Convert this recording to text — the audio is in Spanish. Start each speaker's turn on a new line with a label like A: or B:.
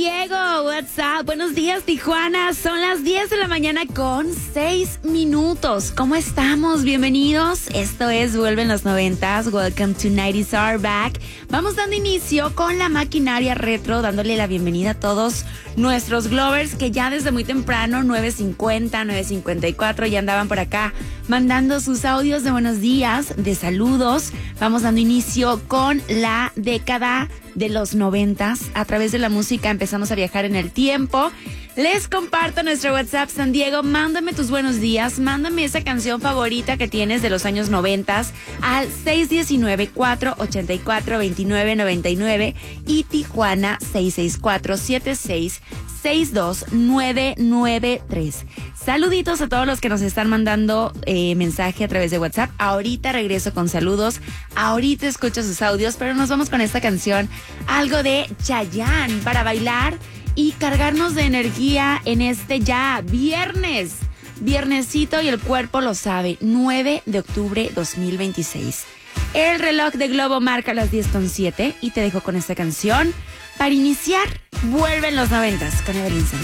A: Diego, what's up? Buenos días, Tijuana. Son las 10 de la mañana con 6 minutos. ¿Cómo estamos? Bienvenidos. Esto es Vuelven los 90s. Welcome to 90s Are Back. Vamos dando inicio con la maquinaria retro, dándole la bienvenida a todos nuestros Glovers que ya desde muy temprano, 9:50, 9:54, ya andaban por acá mandando sus audios de buenos días, de saludos. Vamos dando inicio con la década de los 90s. A través de la música empezamos a viajar en el tiempo. Les comparto nuestro WhatsApp San Diego. Mándame tus buenos días. Mándame esa canción favorita que tienes de los años 90 al 619-484-2999 y Tijuana 664-7662-993. Saluditos a todos los que nos están mandando mensaje a través de WhatsApp. Ahorita regreso con saludos. Ahorita escucho sus audios, pero nos vamos con esta canción. Algo de Chayanne para bailar y cargarnos de energía en este ya viernesito, y el cuerpo lo sabe, 9 de octubre 2026. El reloj de Globo marca las 10:07 y te dejo con esta canción para iniciar. Vuelven los 90s con Evelyn Santos.